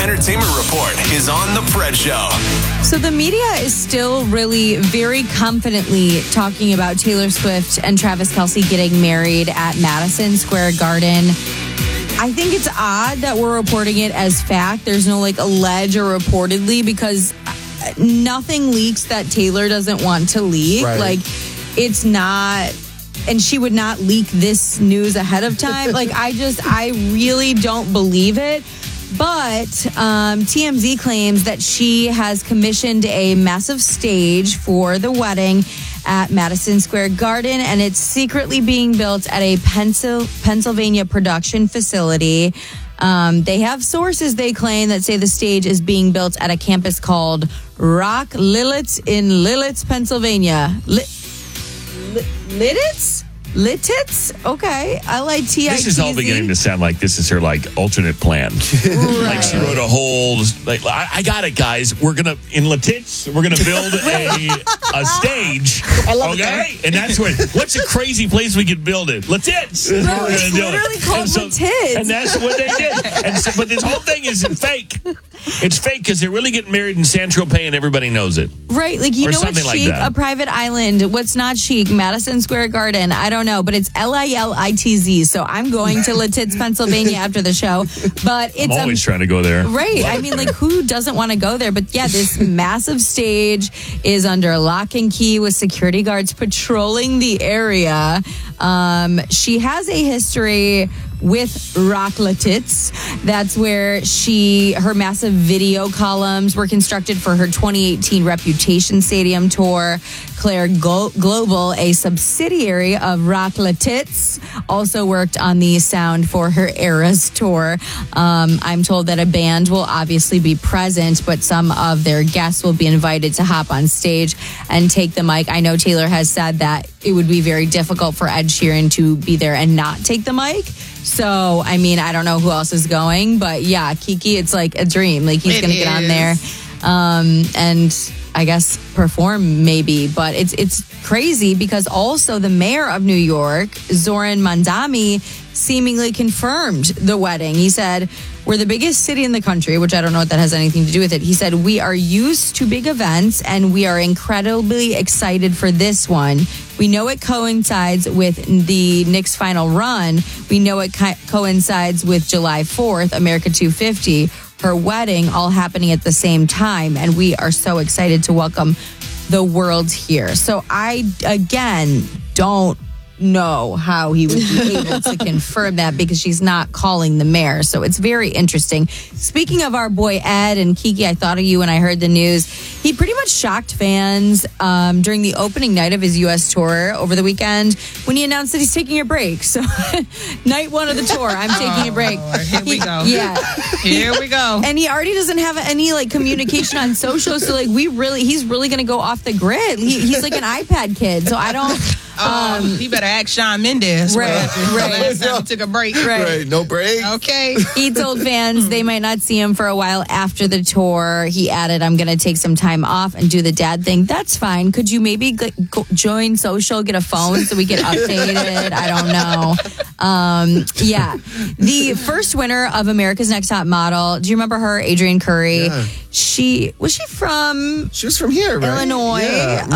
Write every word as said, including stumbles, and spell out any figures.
Entertainment Report is on The Fred Show. So the media is still really very confidently talking about Taylor Swift and Travis Kelce getting married at Madison Square Garden. I think it's odd that we're reporting it as fact. There's no like alleged or reportedly, because nothing leaks that Taylor doesn't want to leak. Right. Like, it's not, and she would not leak this news ahead of time. Like, I just, I really don't believe it. But um, T M Z claims that she has commissioned a massive stage for the wedding at Madison Square Garden, and it's secretly being built at a Pencil- Pennsylvania production facility. Um, they have sources, they claim, that say the stage is being built at a campus called Rock Lititz in Lititz, Pennsylvania. Li- Li- Lititz? Lititz? Okay. L I T I T Z. This is all beginning to sound like this is her, like, alternate plan. Right. Like, she wrote a whole, like, I, I got it, guys. We're going to, in Lititz, we're going to build a, a stage. I love okay? it. And that's what, what's a crazy place we could build it? Lititz. Bro, We're gonna it's do it. literally called And so- Lititz. And that's what they did. And so, but this whole thing is fake. It's fake because they're really getting married in San Tropez and everybody knows it. Right, like, you Or know what's something like chic? that. A private island. What's not chic? Madison Square Garden. I don't know, but it's L I L I T Z. So I'm going to Lititz, Pennsylvania after the show. But it's I'm always a, trying to go there. right. I mean, like, who doesn't want to go there? But yeah, this massive stage is under lock and key with security guards patrolling the area. Um, she has a history with Rock Lititz. That's where she, her massive video columns were constructed for her twenty eighteen Reputation Stadium tour. Claire Go- Global, a subsidiary of Rock Lititz, also worked on the sound for her Eras tour. Um, I'm told that a band will obviously be present, but some of their guests will be invited to hop on stage and take the mic. I know Taylor has said that it would be very difficult for Ed Sheeran to be there and not take the mic. So, I mean, I don't know who else is going, but yeah, Kiki, it's like a dream. Like, he's going to get on there um, and I guess perform maybe. But it's it's crazy because also the mayor of New York, Zoran Mandami, seemingly confirmed the wedding. He said, "We're the biggest city in the country," which I don't know what that has anything to do with it. He said, "We are used to big events and we are incredibly excited for this one. We know it coincides with the Knicks' final run. We know it co- coincides with July fourth, America two fifty, her wedding, all happening at the same time. And we are so excited to welcome the world here." So I, again, don't know how he would be able to confirm that because she's not calling the mayor. So it's very interesting. Speaking of our boy Ed and Kiki, I thought of you when I heard the news. He pretty much shocked fans um, during the opening night of his U S tour over the weekend when he announced that he's taking a break. So night one of the tour, I'm taking a break. Oh, here we go. Yeah. Here we go. And he already doesn't have any like communication on social. So like we really, he's really going to go off the grid. He, he's like an iPad kid. So I don't. Um, he better ask Shawn Mendes. Right, Well, right. Last time he took a break. Right. Right, no break. Okay. He told fans they might not see him for a while after the tour. He added, "I'm going to take some time off and do the dad thing." That's fine. Could you maybe g- go join social, get a phone so we get updated? I don't know. Um, yeah. The first winner of America's Next Top Model, do you remember her? Adrienne Curry. Yeah. She, was she from She was from here, right? Illinois? Yeah.